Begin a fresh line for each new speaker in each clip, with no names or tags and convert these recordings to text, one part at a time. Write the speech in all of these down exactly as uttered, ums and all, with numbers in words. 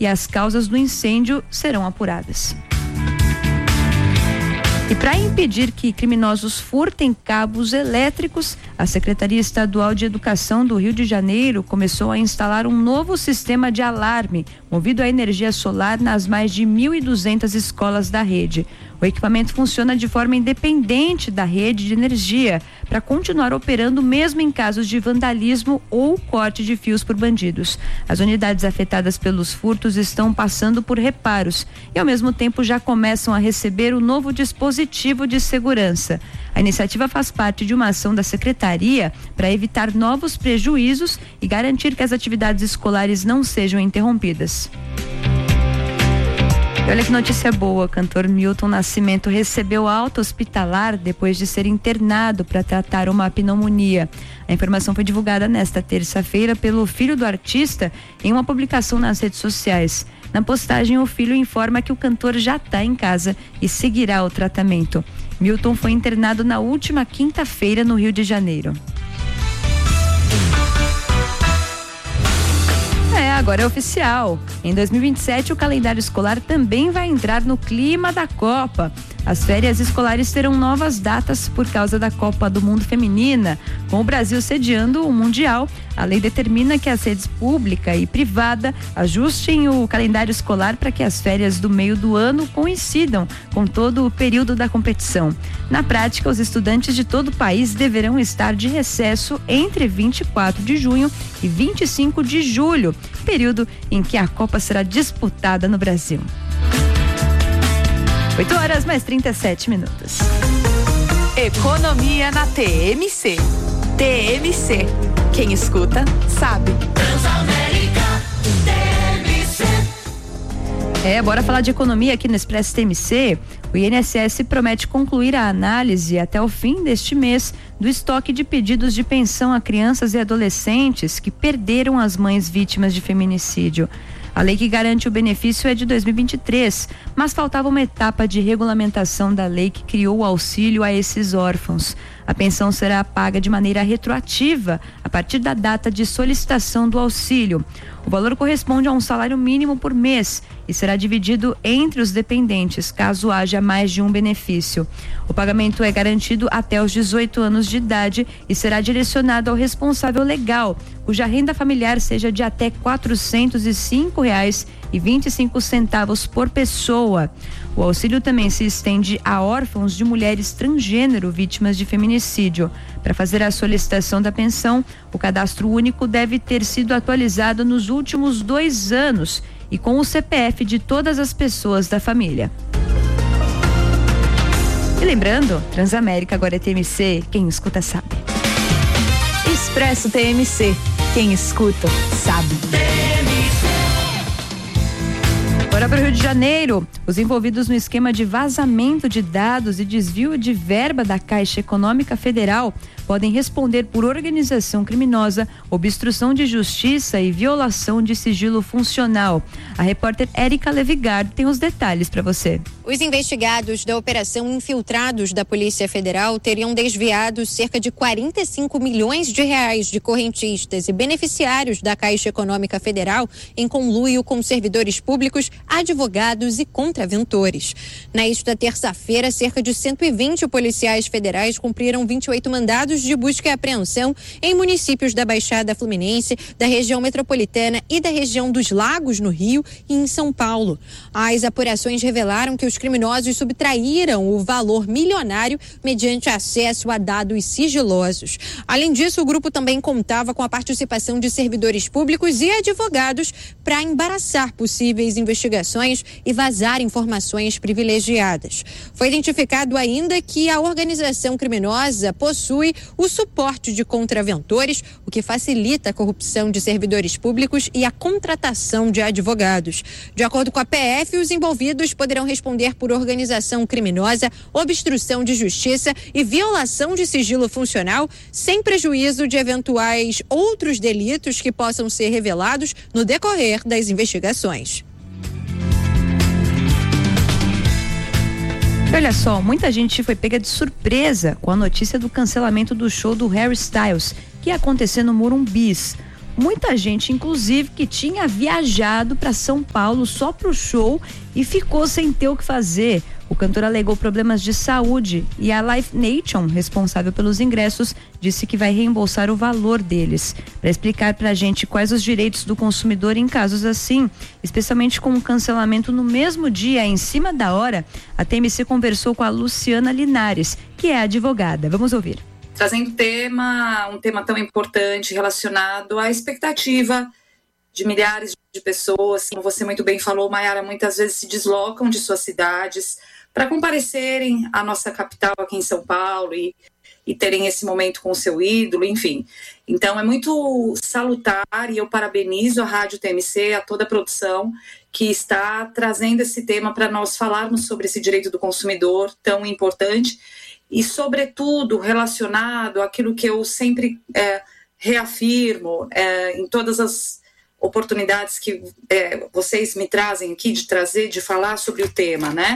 e as causas do incêndio serão apuradas. E para impedir que criminosos furtem cabos elétricos, a Secretaria Estadual de Educação do Rio de Janeiro começou a instalar um novo sistema de alarme movido à energia solar nas mais de mil e duzentas escolas da rede. O equipamento funciona de forma independente da rede de energia para continuar operando mesmo em casos de vandalismo ou corte de fios por bandidos. As unidades afetadas pelos furtos estão passando por reparos e ao mesmo tempo já começam a receber o novo dispositivo de segurança. A iniciativa faz parte de uma ação da Secretaria para evitar novos prejuízos e garantir que as atividades escolares não sejam interrompidas. E olha que notícia boa, o cantor Milton Nascimento recebeu alta hospitalar depois de ser internado para tratar uma pneumonia. A informação foi divulgada nesta terça-feira pelo filho do artista em uma publicação nas redes sociais. Na postagem, o filho informa que o cantor já está em casa e seguirá o tratamento. Milton foi internado na última quinta-feira no Rio de Janeiro. É, agora é oficial. Em dois mil e vinte e sete, o calendário escolar também vai entrar no clima da Copa. As férias escolares terão novas datas por causa da Copa do Mundo Feminina. Com o Brasil sediando o Mundial, a lei determina que as redes pública e privada ajustem o calendário escolar para que as férias do meio do ano coincidam com todo o período da competição. Na prática, os estudantes de todo o país deverão estar de recesso entre vinte e quatro de junho e vinte e cinco de julho, período em que a Copa será disputada no Brasil. oito horas mais trinta e sete minutos.
Economia na T M C. T M C. Quem escuta, sabe.
Transamérica, T M C.
É, bora falar de economia aqui no Expresso T M C. O I N S S promete concluir a análise até o fim deste mês do estoque de pedidos de pensão a crianças e adolescentes que perderam as mães vítimas de feminicídio. A lei que garante o benefício é de dois mil e vinte e três, mas faltava uma etapa de regulamentação da lei que criou o auxílio a esses órfãos. A pensão será paga de maneira retroativa a partir da data de solicitação do auxílio. O valor corresponde a um salário mínimo por mês e será dividido entre os dependentes, caso haja mais de um benefício. O pagamento é garantido até os dezoito anos de idade e será direcionado ao responsável legal, cuja renda familiar seja de até quatrocentos e cinco reais e vinte e cinco centavos por pessoa. O auxílio também se estende a órfãos de mulheres transgênero vítimas de feminicídio. Para fazer a solicitação da pensão, o cadastro único deve ter sido atualizado nos últimos dois anos e com o C P F de todas as pessoas da família. E lembrando, Transamérica agora é T M C, quem escuta sabe.
Expresso T M C. Quem escuta sabe.
Bora para o Rio de Janeiro. Os envolvidos no esquema de vazamento de dados e desvio de verba da Caixa Econômica Federal podem responder por organização criminosa, obstrução de justiça e violação de sigilo funcional. A repórter Érica Levigard tem os detalhes para você.
Os investigados da Operação Infiltrados da Polícia Federal teriam desviado cerca de quarenta e cinco milhões de reais de correntistas e beneficiários da Caixa Econômica Federal em conluio com servidores públicos, advogados e contraventores. Nesta terça-feira, cerca de cento e vinte policiais federais cumpriram vinte e oito mandados de busca e apreensão em municípios da Baixada Fluminense, da região metropolitana e da região dos Lagos, no Rio e em São Paulo. As apurações revelaram que os criminosos subtraíram o valor milionário mediante acesso a dados sigilosos. Além disso, o grupo também contava com a participação de servidores públicos e advogados para embaraçar possíveis investigações e vazar informações privilegiadas. Foi identificado ainda que a organização criminosa possui o suporte de contraventores, o que facilita a corrupção de servidores públicos e a contratação de advogados. De acordo com a P F, os envolvidos poderão responder por organização criminosa, obstrução de justiça e violação de sigilo funcional, sem prejuízo de eventuais outros delitos que possam ser revelados no decorrer das investigações.
Olha só, muita gente foi pega de surpresa com a notícia do cancelamento do show do Harry Styles, que ia acontecer no Morumbis. muita gente, inclusive, que tinha viajado para São Paulo só pro show e ficou sem ter o que fazer. O cantor alegou problemas de saúde e a Live Nation, responsável pelos ingressos, disse que vai reembolsar o valor deles. Para explicar pra gente quais os direitos do consumidor em casos assim, especialmente com o cancelamento no mesmo dia, em cima da hora, a T M C conversou com a Luciana Linares, que é advogada. Vamos ouvir.
Trazendo tema, um tema tão importante relacionado à expectativa de milhares de pessoas, como você muito bem falou, Maiara, muitas vezes se deslocam de suas cidades para comparecerem à nossa capital aqui em São Paulo e, e terem esse momento com o seu ídolo, enfim. Então é muito salutar e eu parabenizo a Rádio T M C, a toda a produção que está trazendo esse tema para nós falarmos sobre esse direito do consumidor tão importante e, sobretudo, relacionado àquilo que eu sempre é, reafirmo é, em todas as oportunidades que é, vocês me trazem aqui de trazer, de falar sobre o tema, né?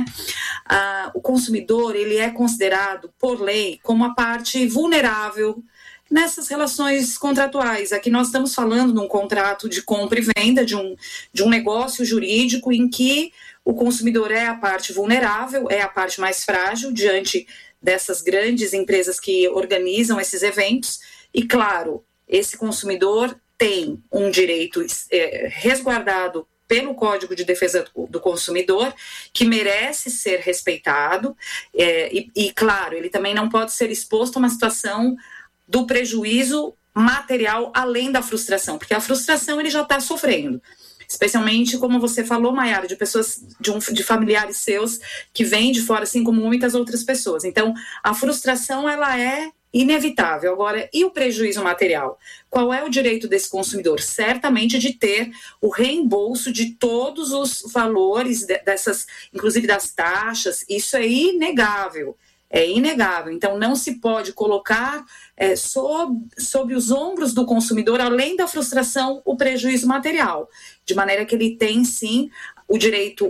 Ah, o consumidor, ele é considerado, por lei, como a parte vulnerável nessas relações contratuais. Aqui nós estamos falando de um contrato de compra e venda, de um, de um negócio jurídico em que o consumidor é a parte vulnerável, é a parte mais frágil diante dessas grandes empresas que organizam esses eventos. E, claro, esse consumidor tem um direito é, resguardado pelo Código de Defesa do Consumidor, que merece ser respeitado, é, e, e, claro, ele também não pode ser exposto a uma situação do prejuízo material além da frustração, porque a frustração ele já está sofrendo, especialmente, como você falou, Maiara, de pessoas, de, um, de familiares seus que vêm de fora, assim como muitas outras pessoas. Então, a frustração, ela é inevitável. Agora, e o prejuízo material? Qual é o direito desse consumidor? Certamente de ter o reembolso de todos os valores dessas, inclusive das taxas. Isso é inegável. É inegável. Então, não se pode colocar é, sob, sob os ombros do consumidor, além da frustração, o prejuízo material. De maneira que ele tem, sim, o direito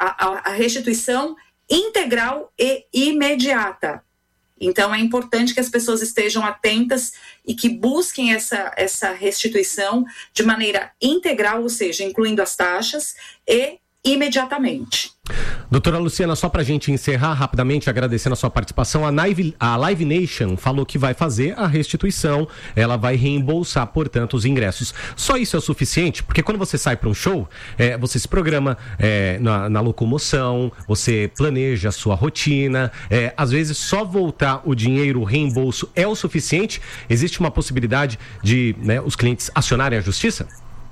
à restituição integral e imediata. Então, é importante que as pessoas estejam atentas e que busquem essa, essa restituição de maneira integral, ou seja, incluindo as taxas e imediatamente.
Doutora Luciana, só para a gente encerrar rapidamente, agradecendo a sua participação, a Live, a Live Nation falou que vai fazer a restituição, ela vai reembolsar, portanto, os ingressos. Só isso é o suficiente? Porque quando você sai para um show, é, você se programa é, na, na locomoção, você planeja a sua rotina, é, às vezes só voltar o dinheiro, o reembolso é o suficiente? Existe uma possibilidade de, né, os clientes acionarem a justiça?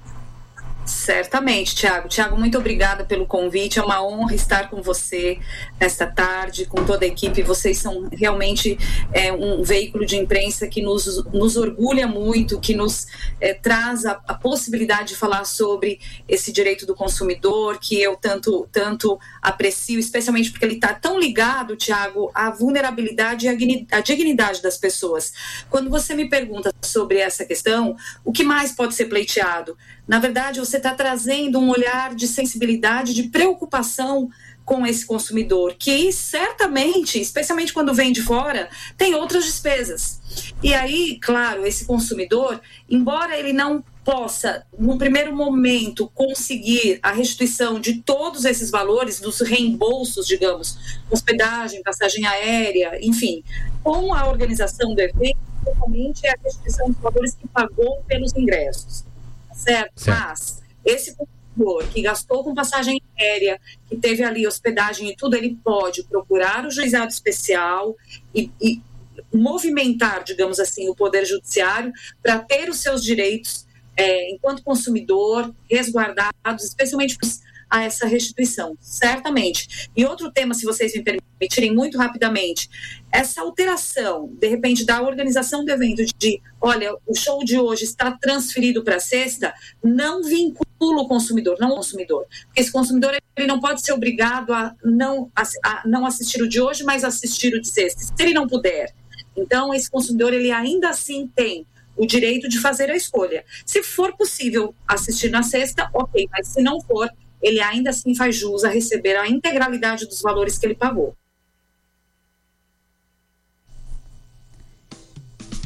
Certamente, Tiago. Tiago, muito obrigada pelo convite. É uma honra estar com você nesta tarde, com toda a equipe. Vocês são realmente é, um veículo de imprensa que nos, nos orgulha muito, que nos é, traz a, a possibilidade de falar sobre esse direito do consumidor, que eu tanto, tanto aprecio, especialmente porque ele está tão ligado, Tiago, à vulnerabilidade e à dignidade das pessoas. Quando você me pergunta sobre essa questão, o que mais pode ser pleiteado? Na verdade, você está trazendo um olhar de sensibilidade, de preocupação com esse consumidor, que certamente, especialmente quando vem de fora, tem outras despesas. E aí, claro, esse consumidor, embora ele não possa, no primeiro momento, conseguir a restituição de todos esses valores, dos reembolsos, digamos, hospedagem, passagem aérea, enfim, com a organização do evento, totalmente é a restituição dos valores que pagou pelos ingressos. Certo? certo? Mas esse consumidor que gastou com passagem aérea, que teve ali hospedagem e tudo, ele pode procurar o juizado especial e, e movimentar, digamos assim, o Poder Judiciário para ter os seus direitos é, enquanto consumidor resguardados, especialmente a essa restituição, certamente. E outro tema, se vocês me permitirem, muito rapidamente, essa alteração, de repente, da organização do evento de, olha, o show de hoje está transferido para sexta, não vincula o consumidor, não o consumidor. Porque esse consumidor, ele não pode ser obrigado a não, a, a não assistir o de hoje, mas assistir o de sexta, se ele não puder. Então, esse consumidor, ele ainda assim tem o direito de fazer a escolha. Se for possível assistir na sexta, ok, mas se não for, ele ainda assim faz jus a receber a integralidade dos valores que ele pagou.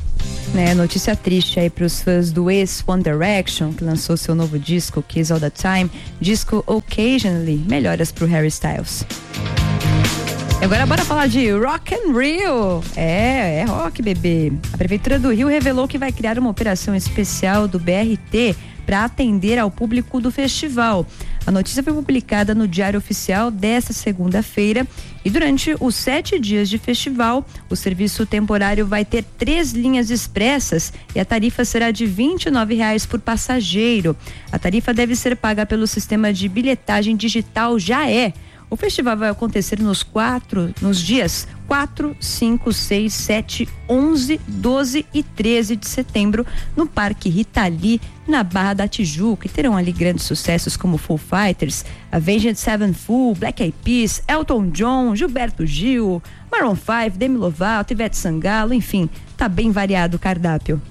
É, notícia triste aí para os fãs do ex One Direction, que lançou seu novo disco, Kiss All The Time, disco Occasionally, melhoras pro Harry Styles. Agora bora falar de Rock in Rio. É, é rock, bebê. A Prefeitura do Rio revelou que vai criar uma operação especial do B R T para atender ao público do festival. A notícia foi publicada no Diário Oficial desta segunda-feira e durante os sete dias de festival, o serviço temporário vai ter três linhas expressas e a tarifa será de vinte e nove reais por passageiro. A tarifa deve ser paga pelo sistema de bilhetagem digital Jaé. O festival vai acontecer nos quatro, nos dias quatro, cinco, seis, sete, onze, doze e treze de setembro no Parque Rita Lee, na Barra da Tijuca, e terão ali grandes sucessos como Foo Fighters, Avenged Sevenfold, Black Eyed Peas, Elton John, Gilberto Gil, Maroon cinco, Demi Lovato, Ivete Sangalo, enfim, tá bem variado o cardápio.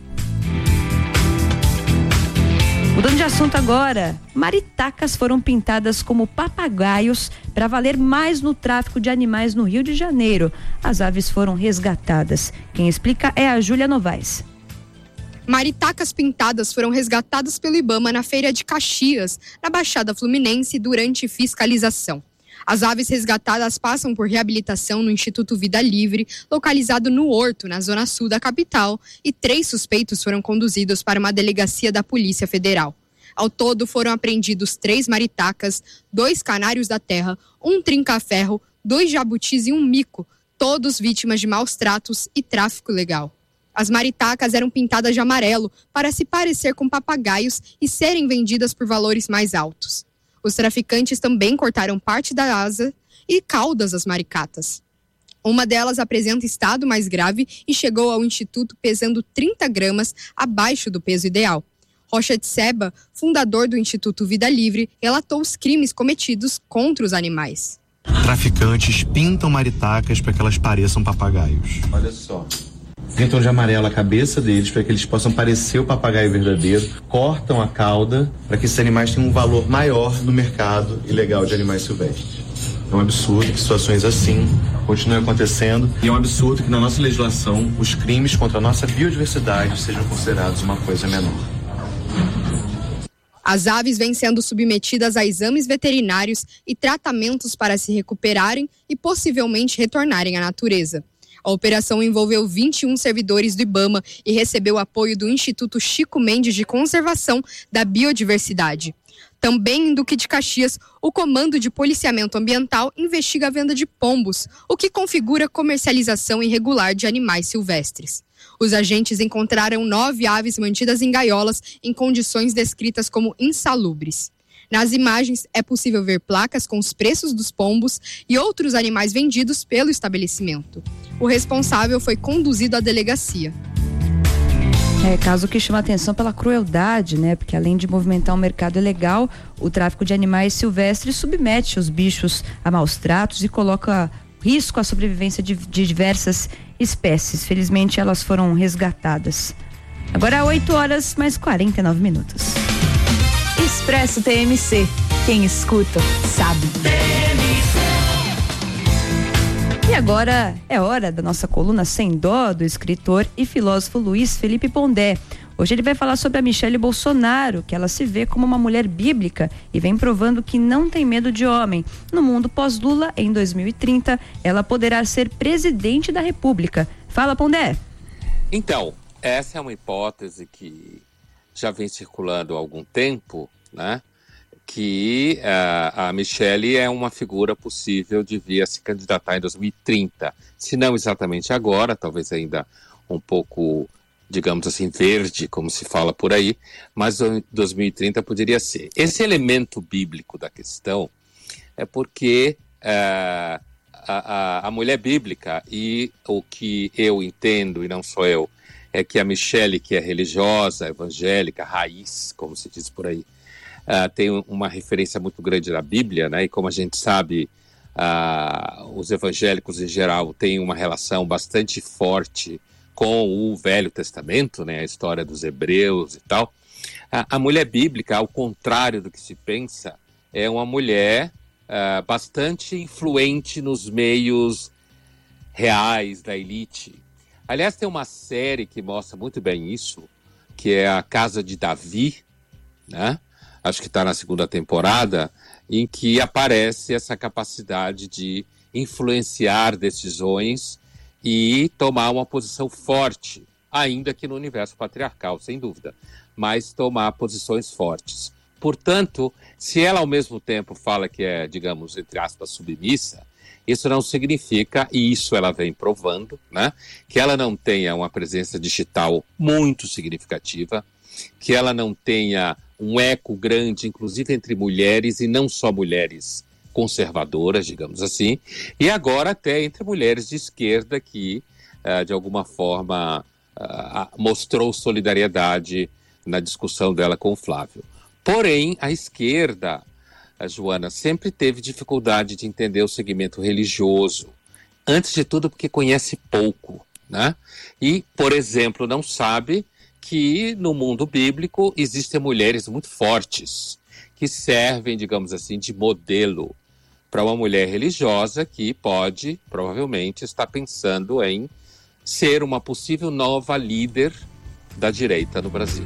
Mudando de assunto agora, maritacas foram pintadas como papagaios para valer mais no tráfico de animais no Rio de Janeiro. As aves foram resgatadas. Quem explica é a Júlia Novaes.
Maritacas pintadas foram resgatadas pelo Ibama na Feira de Caxias, na Baixada Fluminense, durante fiscalização. As aves resgatadas passam por reabilitação no Instituto Vida Livre, localizado no Horto, na zona sul da capital, e três suspeitos foram conduzidos para uma delegacia da Polícia Federal. Ao todo, foram apreendidos três maritacas, dois canários da terra, um trinca-ferro, dois jabutis e um mico, todos vítimas de maus tratos e tráfico legal. As maritacas eram pintadas de amarelo para se parecer com papagaios e serem vendidas por valores mais altos. Os traficantes também cortaram parte da asa e caudas das maricatas. Uma delas apresenta estado mais grave e chegou ao instituto pesando trinta gramas abaixo do peso ideal. Rocha de Seba, fundador do Instituto Vida Livre, relatou os crimes cometidos contra os animais.
Traficantes pintam maritacas para que elas pareçam papagaios. Olha só. Pintam de amarelo a cabeça deles para que eles possam parecer o papagaio verdadeiro, cortam a cauda para que esses animais tenham um valor maior no mercado ilegal de animais silvestres. É um absurdo que situações assim continuem acontecendo e é um absurdo que na nossa legislação os crimes contra a nossa biodiversidade sejam considerados uma coisa menor.
As aves vêm sendo submetidas a exames veterinários e tratamentos para se recuperarem e possivelmente retornarem à natureza. A operação envolveu vinte e um servidores do Ibama e recebeu apoio do Instituto Chico Mendes de Conservação da Biodiversidade. Também em Duque de Caxias, o Comando de Policiamento Ambiental investiga a venda de pombos, o que configura comercialização irregular de animais silvestres. Os agentes encontraram nove aves mantidas em gaiolas em condições descritas como insalubres. Nas imagens, é possível ver placas com os preços dos pombos e outros animais vendidos pelo estabelecimento. O responsável foi conduzido à delegacia.
É, caso que chama atenção pela crueldade, né? Porque além de movimentar um mercado ilegal, o tráfico de animais silvestres submete os bichos a maus tratos e coloca risco à sobrevivência de, de diversas espécies. Felizmente, elas foram resgatadas. Agora, oito horas mais quarenta e nove minutos.
Expresso T M C. Quem escuta, sabe.
E agora é hora da nossa coluna Sem Dó, do escritor e filósofo Luiz Felipe Pondé. Hoje ele vai falar sobre a Michelle Bolsonaro, que ela se vê como uma mulher bíblica e vem provando que não tem medo de homem. No mundo pós-Lula, em dois mil e trinta, ela poderá ser presidente da República. Fala, Pondé.
Então, essa é uma hipótese que já vem circulando há algum tempo, né? Que uh, a Michelle é uma figura possível de vir a se candidatar em dois mil e trinta. Se não exatamente agora, talvez ainda um pouco, digamos assim, verde, como se fala por aí, mas dois mil e trinta poderia ser. Esse elemento bíblico da questão é porque uh, a, a, a mulher bíblica, e o que eu entendo, e não sou eu, é que a Michelle, que é religiosa, evangélica, raiz, como se diz por aí, Uh, tem uma referência muito grande na Bíblia, né? E como a gente sabe, uh, os evangélicos em geral têm uma relação bastante forte com o Velho Testamento, né? A história dos hebreus e tal. Uh, a mulher bíblica, ao contrário do que se pensa, é uma mulher uh, bastante influente nos meios reais da elite. Aliás, tem uma série que mostra muito bem isso, que é a Casa de Davi, né? Acho que está na segunda temporada, em que aparece essa capacidade de influenciar decisões e tomar uma posição forte, ainda que no universo patriarcal, sem dúvida, mas tomar posições fortes. Portanto, se ela ao mesmo tempo fala que é, digamos, entre aspas, submissa, isso não significa, e isso ela vem provando, né, que ela não tenha uma presença digital muito significativa, que ela não tenha um eco grande, inclusive entre mulheres, e não só mulheres conservadoras, digamos assim, e agora até entre mulheres de esquerda que, uh, de alguma forma, uh, mostrou solidariedade na discussão dela com o Flávio. Porém, a esquerda, a Joana, sempre teve dificuldade de entender o segmento religioso, antes de tudo porque conhece pouco, né? E, por exemplo, não sabe que no mundo bíblico existem mulheres muito fortes, que servem, digamos assim, de modelo para uma mulher religiosa que pode, provavelmente, estar pensando em ser uma possível nova líder da direita no Brasil.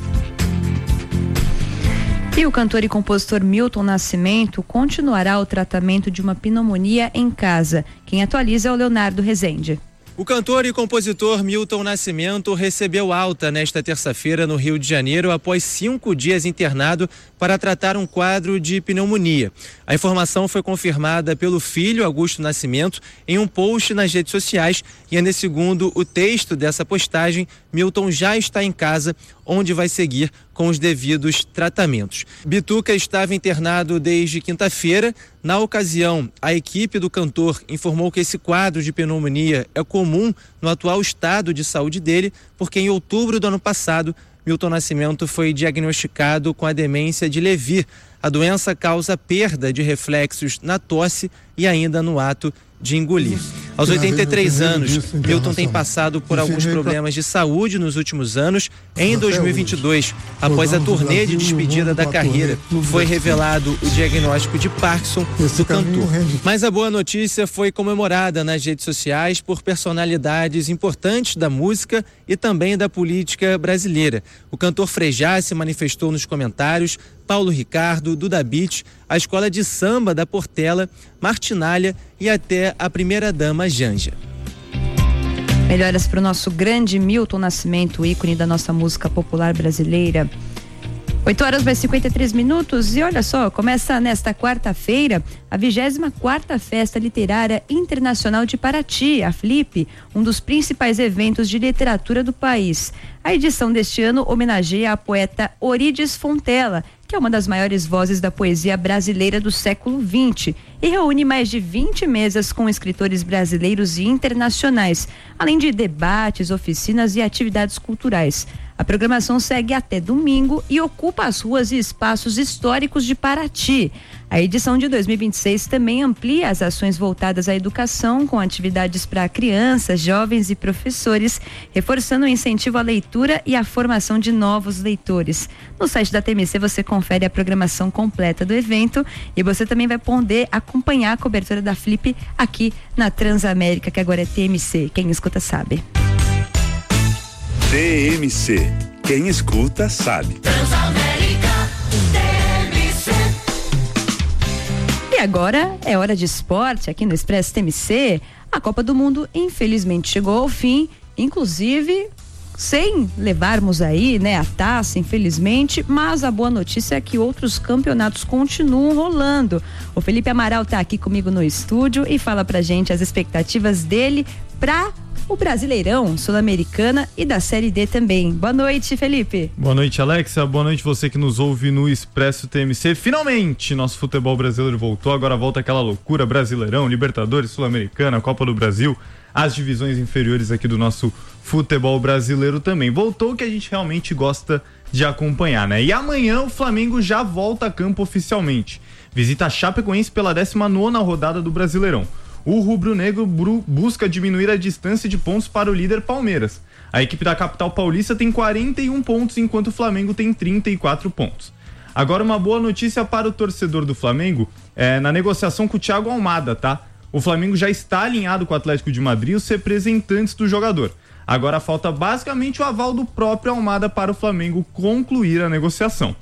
E o cantor e compositor Milton Nascimento continuará o tratamento de uma pneumonia em casa. Quem atualiza é o Leonardo Rezende.
O cantor e compositor Milton Nascimento recebeu alta nesta terça-feira no Rio de Janeiro após cinco dias internado para tratar um quadro de pneumonia. A informação foi confirmada pelo filho, Augusto Nascimento, em um post nas redes sociais e ainda segundo o texto dessa postagem, Milton já está em casa, onde vai seguir com os devidos tratamentos. Bituca estava internado desde quinta-feira. Na ocasião, a equipe do cantor informou que esse quadro de pneumonia é comum no atual estado de saúde dele, porque em outubro do ano passado, Milton Nascimento foi diagnosticado com a demência de Lewy. A doença causa perda de reflexos na tosse e ainda no ato de engolir. Aos oitenta e três anos, Milton tem passado por alguns problemas de saúde nos últimos anos. Em dois mil e vinte e dois, após a turnê de despedida da carreira, foi revelado o diagnóstico de Parkinson do cantor. Mas a boa notícia foi comemorada nas redes sociais por personalidades importantes da música e também da política brasileira. O cantor Frejá se manifestou nos comentários, Paulo Ricardo, Duda Beat, a Escola de Samba da Portela, Martinalha e até a primeira-dama Janja.
Melhoras para o nosso grande Milton Nascimento, ícone da nossa música popular brasileira. oito horas mais cinquenta e três minutos e olha só, começa nesta quarta-feira a vigésima quarta Festa Literária Internacional de Paraty, a Flip, um dos principais eventos de literatura do país. A edição deste ano homenageia a poeta Orides Fontela, que é uma das maiores vozes da poesia brasileira do século vinte, e reúne mais de vinte mesas com escritores brasileiros e internacionais, além de debates, oficinas e atividades culturais. A programação segue até domingo e ocupa as ruas e espaços históricos de Paraty. A edição de dois mil e vinte e seis também amplia as ações voltadas à educação, com atividades para crianças, jovens e professores, reforçando o incentivo à leitura e à formação de novos leitores. No site da T M C você confere a programação completa do evento e você também vai poder acompanhar a cobertura da Flip aqui na Transamérica, que agora é T M C. Quem escuta sabe.
T M C. Quem escuta sabe.
Transamérica, T M C.
E agora é hora de esporte aqui no Expresso T M C. A Copa do Mundo infelizmente chegou ao fim, inclusive sem levarmos aí, né, a taça, infelizmente, mas a boa notícia é que outros campeonatos continuam rolando. O Felipe Amaral tá aqui comigo no estúdio e fala pra gente as expectativas dele pra o Brasileirão, Sul-Americana e da Série D também. Boa noite, Felipe.
Boa noite, Alexa. Boa noite você que nos ouve no Expresso T M C. Finalmente, nosso futebol brasileiro voltou. Agora volta aquela loucura, Brasileirão, Libertadores, Sul-Americana, Copa do Brasil, as divisões inferiores aqui do nosso futebol brasileiro também. Voltou o que a gente realmente gosta de acompanhar, né? E amanhã o Flamengo já volta a campo oficialmente. Visita a Chapecoense pela décima nona rodada do Brasileirão. O rubro-negro busca diminuir a distância de pontos para o líder Palmeiras. A equipe da capital paulista tem quarenta e um pontos, enquanto o Flamengo tem trinta e quatro pontos. Agora uma boa notícia para o torcedor do Flamengo, é, na negociação com o Thiago Almada, tá? O Flamengo já está alinhado com o Atlético de Madrid e os representantes do jogador. Agora falta basicamente o aval do próprio Almada para o Flamengo concluir a negociação.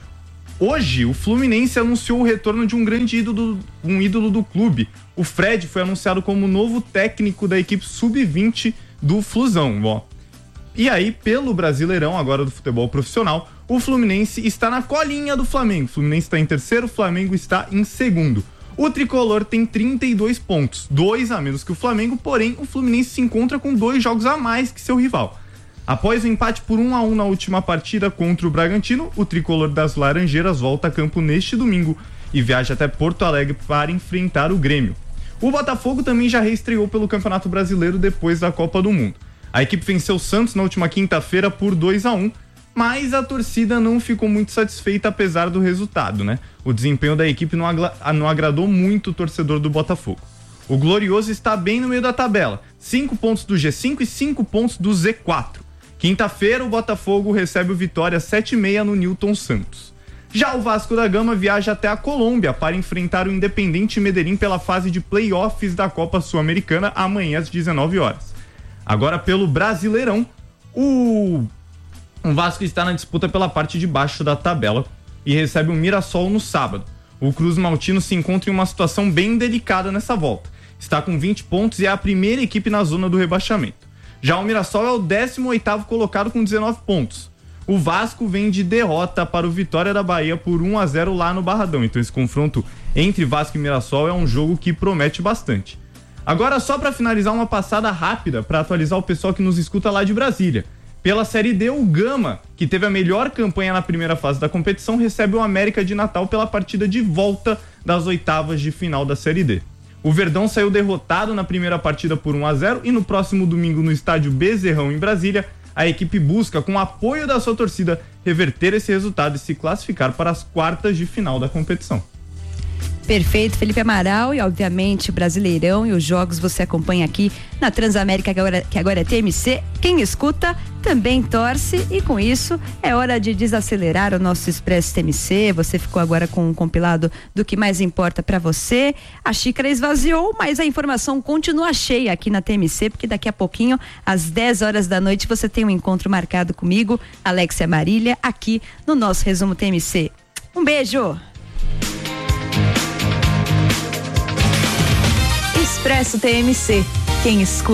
Hoje, o Fluminense anunciou o retorno de um grande ídolo, um ídolo do clube. O Fred foi anunciado como novo técnico da equipe sub vinte do Flusão. Ó. E aí, pelo Brasileirão, agora do futebol profissional, o Fluminense está na colinha do Flamengo. O Fluminense está em terceiro, o Flamengo está em segundo. O tricolor tem trinta e dois pontos, dois a menos que o Flamengo, porém o Fluminense se encontra com dois jogos a mais que seu rival. Após o empate por um a um na última partida contra o Bragantino, o tricolor das Laranjeiras volta a campo neste domingo e viaja até Porto Alegre para enfrentar o Grêmio. O Botafogo também já reestreou pelo Campeonato Brasileiro depois da Copa do Mundo. A equipe venceu o Santos na última quinta-feira por dois a um, mas a torcida não ficou muito satisfeita apesar do resultado, né? O desempenho da equipe não, agra- não agradou muito o torcedor do Botafogo. O Glorioso está bem no meio da tabela, cinco pontos do G cinco e cinco pontos do Z quatro. Quinta-feira, o Botafogo recebe o Vitória sete e meia no Newton Santos. Já o Vasco da Gama viaja até a Colômbia para enfrentar o Independente Medellín pela fase de playoffs da Copa Sul-Americana amanhã às dezenove horas. Agora, pelo Brasileirão, o... o Vasco está na disputa pela parte de baixo da tabela e recebe o Mirassol no sábado. O Cruz Maltino se encontra em uma situação bem delicada nessa volta. Está com vinte pontos e é a primeira equipe na zona do rebaixamento. Já o Mirassol é o décimo oitavo colocado com dezenove pontos. O Vasco vem de derrota para o Vitória da Bahia por um a zero lá no Barradão. Então esse confronto entre Vasco e Mirassol é um jogo que promete bastante. Agora, só para finalizar, uma passada rápida para atualizar o pessoal que nos escuta lá de Brasília. Pela Série D, o Gama, que teve a melhor campanha na primeira fase da competição, recebe o América de Natal pela partida de volta das oitavas de final da Série D. O Verdão saiu derrotado na primeira partida por um a zero e no próximo domingo no estádio Bezerrão, em Brasília, a equipe busca, com o apoio da sua torcida, reverter esse resultado e se classificar para as quartas de final da competição.
Perfeito, Felipe Amaral, e obviamente o Brasileirão e os jogos você acompanha aqui na Transamérica, que agora, que agora é T M C. Quem escuta também torce, e com isso é hora de desacelerar o nosso Expresso T M C. Você ficou agora com um compilado do que mais importa para você. A xícara esvaziou, mas a informação continua cheia aqui na T M C, porque daqui a pouquinho, às dez horas da noite, você tem um encontro marcado comigo, Alexia Marília, aqui no nosso Resumo T M C. Um beijo!
Expresso T M C. Quem escuta